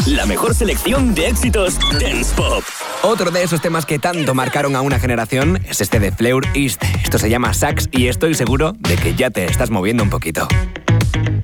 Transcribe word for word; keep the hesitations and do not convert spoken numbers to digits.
la mejor selección de éxitos dance pop. Otro de esos temas que tanto marcaron a una generación es este de Fleur East. Esto se llama Sax y estoy seguro de que ya te estás moviendo un poquito.